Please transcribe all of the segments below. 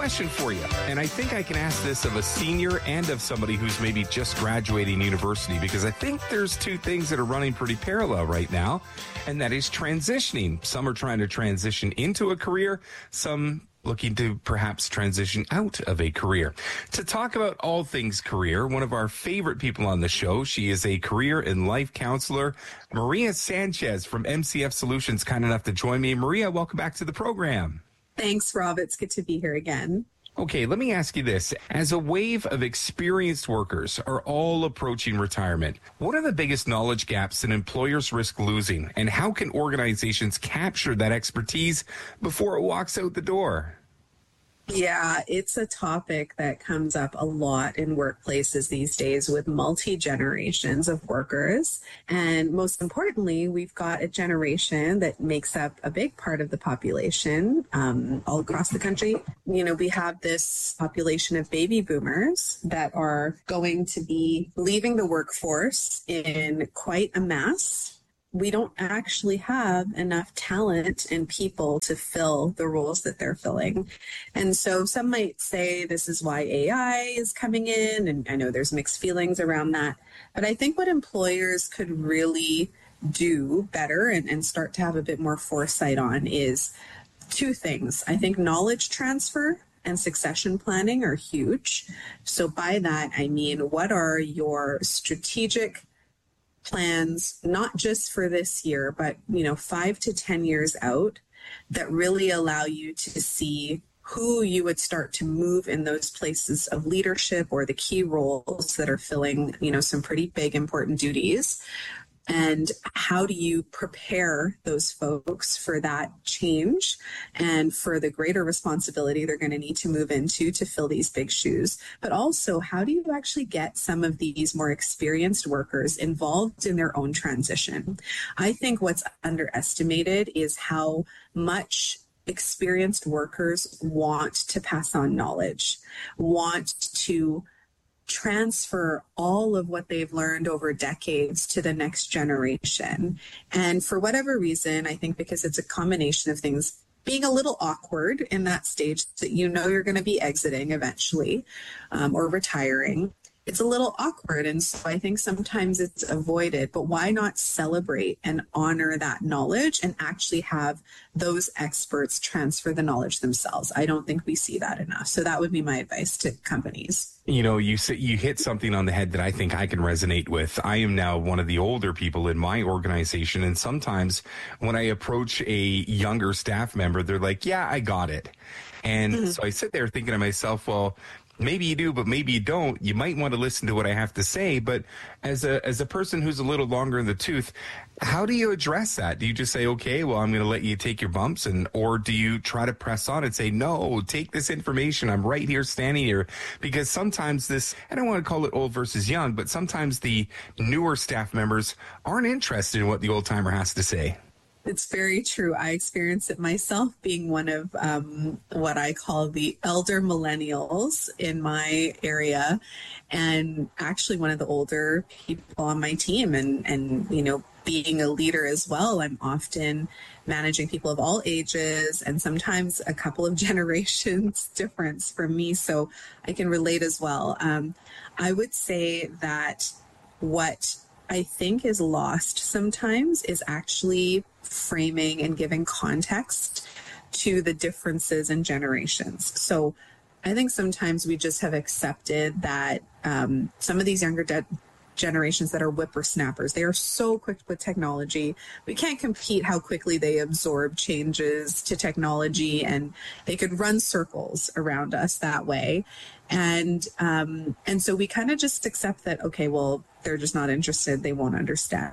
question for you, and I think I can ask this of a senior and of somebody who's maybe just graduating university, because I think there's two things that are running pretty parallel right now, and that is transitioning. Some are trying to transition into a career, some looking to perhaps transition out of a career. To talk about all things career, one of our favorite people on the show, she is a career and life counselor, Maria Sanchez from MCF Solutions, kind enough to join me. Maria, welcome back to the program. Thanks, Rob. It's good to be here again. Okay, let me ask you this. As a wave of experienced workers are all approaching retirement, what are the biggest knowledge gaps that employers risk losing, and how can organizations capture that expertise before it walks out the door? Yeah, it's a topic that comes up a lot in workplaces these days with multi-generations of workers. And most importantly, we've got a generation that makes up a big part of the population all across the country. You know, we have this population of baby boomers that are going to be leaving the workforce in quite a mass. We don't actually have enough talent and people to fill the roles that they're filling. And so some might say this is why AI is coming in, and I know there's mixed feelings around that. But I think what employers could really do better and start to have a bit more foresight on is two things. I think knowledge transfer and succession planning are huge. So by that, I mean, what are your strategic plans, not just for this year, but 5 to 10 years out, that really allow you to see who you would start to move in those places of leadership or the key roles that are filling, some pretty big, important duties. And how do you prepare those folks for that change and for the greater responsibility they're going to need to move into to fill these big shoes? But also, how do you actually get some of these more experienced workers involved in their own transition? I think what's underestimated is how much experienced workers want to pass on knowledge, want to transfer all of what they've learned over decades to the next generation. And for whatever reason, I think because it's a combination of things, being a little awkward in that stage that you're going to be exiting eventually or retiring, it's a little awkward. And so I think sometimes it's avoided, but why not celebrate and honor that knowledge and actually have those experts transfer the knowledge themselves? I don't think we see that enough. So that would be my advice to companies. You hit something on the head that I think I can resonate with. I am now one of the older people in my organization. And sometimes when I approach a younger staff member, they're like, yeah, I got it. And so I sit there thinking to myself, well, maybe you do, but maybe you don't. You might want to listen to what I have to say. But as a person who's a little longer in the tooth, how do you address that? Do you just say, okay, well, I'm going to let you take your bumps, or do you try to press on and say, no, take this information. I'm right here, standing here. Because sometimes I don't want to call it old versus young, but sometimes the newer staff members aren't interested in what the old timer has to say. It's very true. I experience it myself, being one of what I call the elder millennials in my area, and actually one of the older people on my team, and being a leader as well. I'm often managing people of all ages and sometimes a couple of generations difference from me, so I can relate as well. I would say that what I think is lost sometimes is actually framing and giving context to the differences in generations. So I think sometimes we just have accepted that some of these younger generations that are whippersnappers, they are so quick with technology. We can't compete how quickly they absorb changes to technology, and they could run circles around us that way. And so we kind of just accept that, okay, well, they're just not interested. They won't understand.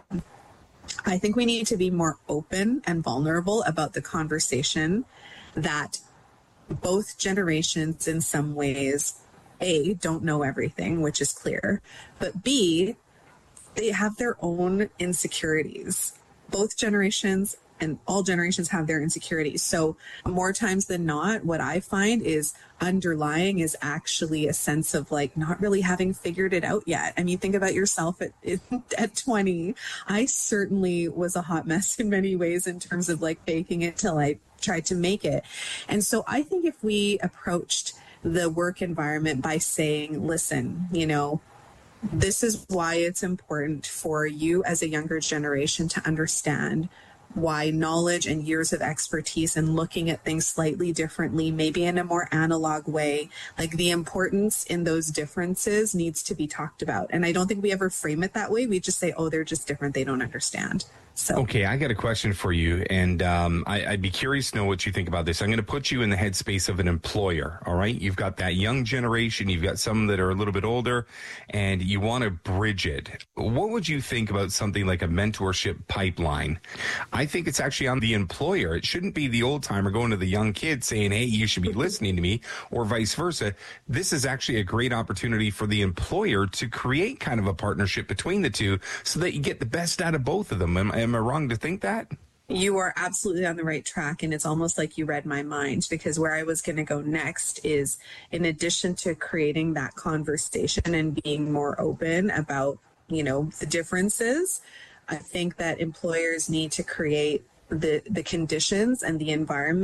I think we need to be more open and vulnerable about the conversation that both generations in some ways, A, don't know everything, which is clear, but B, they have their own insecurities. Both generations and all generations have their insecurities. So more times than not, what I find is underlying is actually a sense of like not really having figured it out yet. I mean, think about yourself at 20. I certainly was a hot mess in many ways in terms of like faking it till I tried to make it. And so I think if we approached the work environment by saying, listen, this is why it's important for you as a younger generation to understand why knowledge and years of expertise and looking at things slightly differently, maybe in a more analog way, like the importance in those differences needs to be talked about. And I don't think we ever frame it that way. We just say, oh, they're just different. They don't understand. So, okay, I got a question for you, and I'd be curious to know what you think about this. I'm going to put you in the headspace of an employer, all right? You've got that young generation, you've got some that are a little bit older, and you want to bridge it. What would you think about something like a mentorship pipeline? I think it's actually on the employer. It shouldn't be the old-timer going to the young kid saying, hey, you should be listening to me, or vice versa. This is actually a great opportunity for the employer to create kind of a partnership between the two so that you get the best out of both of them. Am I wrong to think that? You are absolutely on the right track. And it's almost like you read my mind, because where I was going to go next is, in addition to creating that conversation and being more open about, the differences, I think that employers need to create the conditions and the environment